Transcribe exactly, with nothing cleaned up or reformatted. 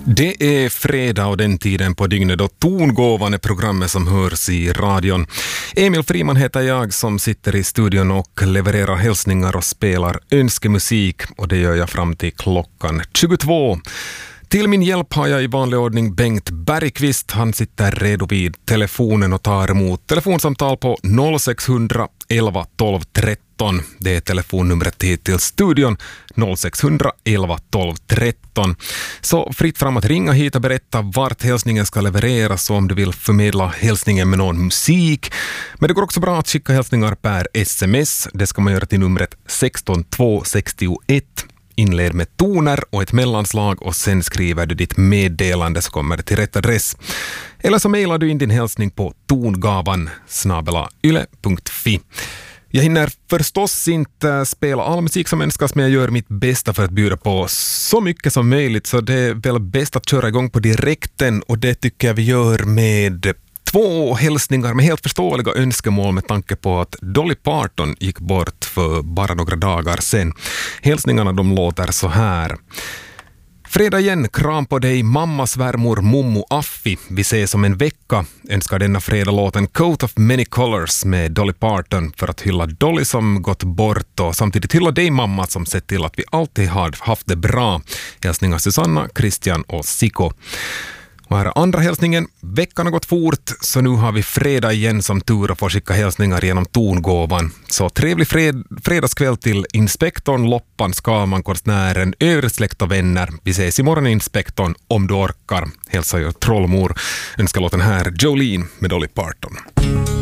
Det är fredag och den tiden på dygnet då Tongåvan är programmet som hörs i radion. Emil Friman heter jag som sitter i studion och levererar hälsningar och spelar önskemusik, och det gör jag fram till klockan tjugotvå. Till min hjälp har jag i vanlig ordning Bengt Bergqvist. Han sitter redo vid telefonen och tar emot telefonsamtal på noll sex hundra elva tolv tretton. Det är telefonnumret hit till studion, noll sex hundra elva tolv tretton. Så fritt fram att ringa hit och berätta vart hälsningen ska levereras, och om du vill förmedla hälsningen med någon musik. Men det går också bra att skicka hälsningar per sms. Det ska man göra till numret sexton tvåhundrasextioett. Inled med toner och ett mellanslag och sen skriver du ditt meddelande så kommer det till rätt adress. Eller så mejlar du in din hälsning på tongavan snabel-a yle punkt fi. Jag hinner förstås inte spela all musik som önskas, men jag gör mitt bästa för att bjuda på så mycket som möjligt, så det är väl bäst att köra igång på direkten, och det tycker jag vi gör med två hälsningar med helt förståeliga önskemål med tanke på att Dolly Parton gick bort för bara några dagar sedan. Hälsningarna de låter så här. Fredag igen, kram på dig mamma svärmor Mommo Affi. Vi ses om en vecka. Önskar denna fredag låten Coat of Many Colors med Dolly Parton för att hylla Dolly som gått bort, och samtidigt hylla dig mamma som sett till att vi alltid har haft det bra. Hälsningar Susanna, Christian och Siko. Och här är andra hälsningen. Veckan har gått fort, så nu har vi fredag igen som tur att få skicka hälsningar genom Tongåvan. Så trevlig fred- fredagskväll till inspektorn, Loppan, Skalman, konstnären, övrig släkt och vänner. Vi ses imorgon i inspektorn om du orkar. Hälsar jag Trollmor. Önskar låten här Jolene med Dolly Parton.